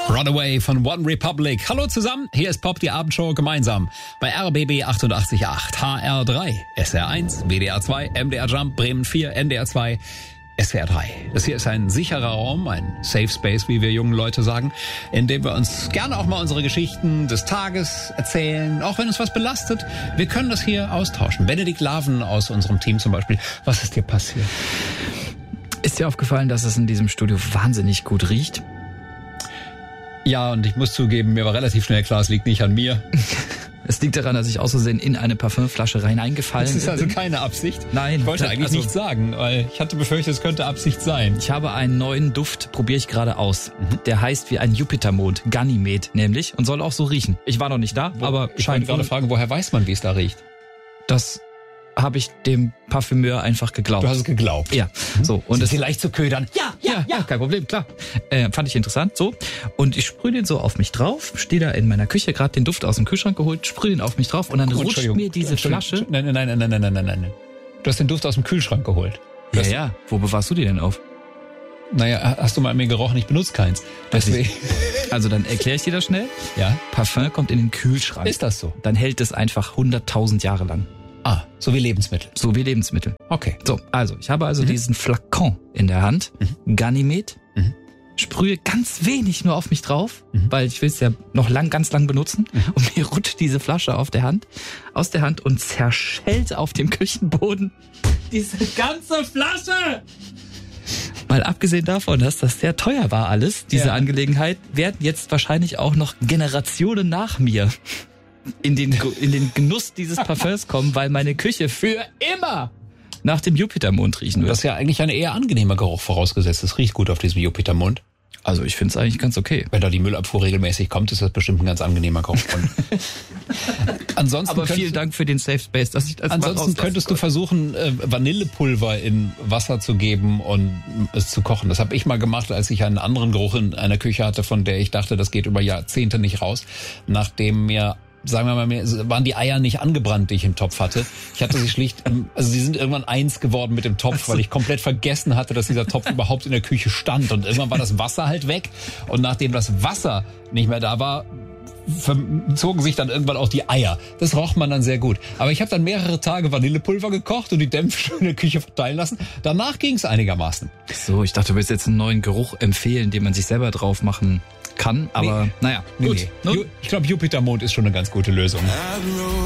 Runaway von One Republic. Hallo zusammen, hier ist Pop, die Abendshow gemeinsam bei RBB 88.8, HR3, SR1, WDR 2, MDR Jump, Bremen 4, NDR 2, SWR 3. Das hier ist ein sicherer Raum, ein Safe Space, wie wir jungen Leute sagen, in dem wir uns gerne auch mal unsere Geschichten des Tages erzählen, auch wenn uns was belastet. Wir können das hier austauschen. Benedikt Laven aus unserem Team zum Beispiel. Was ist dir passiert? Ist dir aufgefallen, dass es in diesem Studio wahnsinnig gut riecht? Ja, und ich muss zugeben, mir war relativ schnell klar, es liegt nicht an mir. Es liegt daran, dass ich aus Versehen in eine Parfümflasche hineingefallen bin. Das ist also keine Absicht? Nein. Ich wollte eigentlich nichts sagen, weil ich hatte befürchtet, es könnte Absicht sein. Ich habe einen neuen Duft, probiere ich gerade aus. Der heißt wie ein Jupitermond, Ganymed nämlich, und soll auch so riechen. Ich war noch nicht da, aber ich wollte gerade fragen, woher weiß man, wie es da riecht? Das habe ich dem Parfümeur einfach geglaubt. Du hast es geglaubt? Ja. So, und es ist vielleicht zu ködern. Ja, kein Problem, klar. Fand ich interessant, so. Und ich sprühe den so auf mich drauf, stehe da in meiner Küche, gerade den Duft aus dem Kühlschrank geholt, sprühe den auf mich drauf und dann rutscht mir diese Flasche. Nein. Du hast den Duft aus dem Kühlschrank geholt. Ja. Wo bewahrst du die denn auf? Naja, hast du mal an mir gerochen? Ich benutze keins. Deswegen. Also dann erkläre ich dir das schnell. Ja. Parfum kommt in den Kühlschrank. Ist das so? Dann hält es einfach 100.000 Jahre lang. Ah, so wie Lebensmittel. So wie Lebensmittel. Okay. So, also ich habe diesen Flakon in der Hand, Ganymed, sprühe ganz wenig nur auf mich drauf, weil ich will es ja noch ganz lang benutzen und mir rutscht diese Flasche aus der Hand und zerschellt auf dem Küchenboden diese ganze Flasche. Mal abgesehen davon, dass das sehr teuer war alles, diese Angelegenheit, werden jetzt wahrscheinlich auch noch Generationen nach mir in den Genuss dieses Parfüms kommen, weil meine Küche für immer nach dem Jupitermond riechen wird. Das ist ja eigentlich ein eher angenehmer Geruch vorausgesetzt. Es riecht gut auf diesem Jupitermond. Also ich finde es eigentlich ganz okay. Wenn da die Müllabfuhr regelmäßig kommt, ist das bestimmt ein ganz angenehmer Geruch. Aber vielen Dank für den Safe Space, dass ich das ansonsten könntest du versuchen, Vanillepulver in Wasser zu geben und es zu kochen. Das habe ich mal gemacht, als ich einen anderen Geruch in einer Küche hatte, von der ich dachte, das geht über Jahrzehnte nicht raus. Nachdem mir, sagen wir mal, waren die Eier nicht angebrannt, die ich im Topf hatte. Ich hatte sie schlicht, also sie sind irgendwann eins geworden mit dem Topf, weil ich komplett vergessen hatte, dass dieser Topf überhaupt in der Küche stand. Und irgendwann war das Wasser halt weg. Und nachdem das Wasser nicht mehr da war, zogen sich dann irgendwann auch die Eier. Das roch man dann sehr gut. Aber ich habe dann mehrere Tage Vanillepulver gekocht und die Dämpfe in der Küche verteilen lassen. Danach ging es einigermaßen. So, ich dachte, du willst jetzt einen neuen Geruch empfehlen, den man sich selber drauf machen kann. Aber naja, gut. Nee. Ich glaube, Jupitermond ist schon eine ganz gute Lösung.